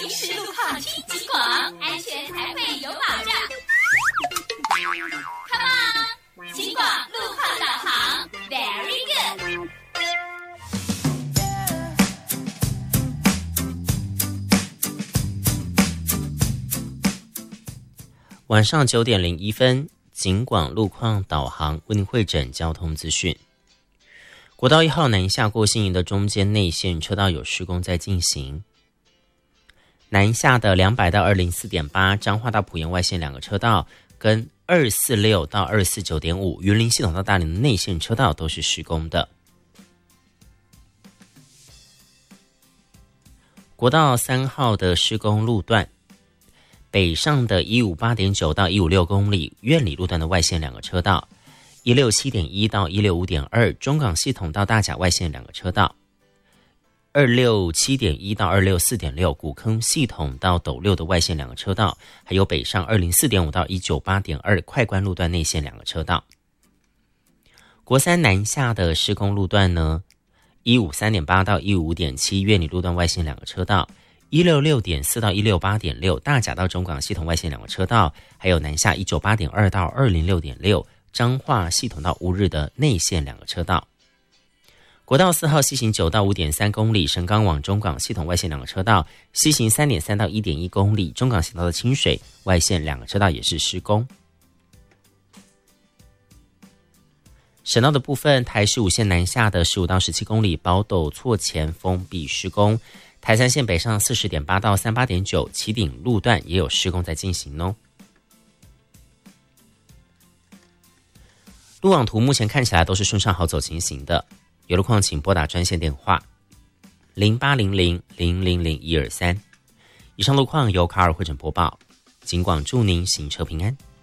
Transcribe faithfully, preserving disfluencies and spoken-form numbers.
临时路况听警广，安全才会有保障。Come on， 警广路况导航 ，Very good。 晚上九点零一分，警广路况导航为您汇整交通资讯。国道一号南下过新营的中间内线车道有施工在进行。南下的两百到二零四点八彰化到埔盐外线两个车道，跟二四六到二四九点五云林系统到大林的内线车道都是施工的。国道三号的施工路段。北上的一五八点九到一五六公里苑里路段的外线两个车道，一六七点一到一六五点二中港系统到大甲外线两个车道，二六七点一到二六四点六古坑系统到斗六的外线两个车道，还有北上二零四点五到一九八点二快关路段内线两个车道。国三南下的施工路段呢，一五三点八到一五五点七苑里路段外线两个车道，一六六点四到一六八点六大甲到中港系统外线两个车道，还有南下一九八点二到二零六点六彰化系统到乌日的内线两个车道。国道四号西行九到五点三公里神冈往中港系统外线两个车道，西行三点三到一点一公里中港行道的清水外线两个车道也是施工。省道的部分，台十五线南下的十五到十七公里宝斗错前封闭施工，台三线北上 四十点八到三十八点九旗顶路段也有施工在进行哦。路网图目前看起来都是顺畅好走情形的，有路况请拨打专线电话零八零零零零零一二三。以上路况由卡尔汇整播报，警广祝您行车平安。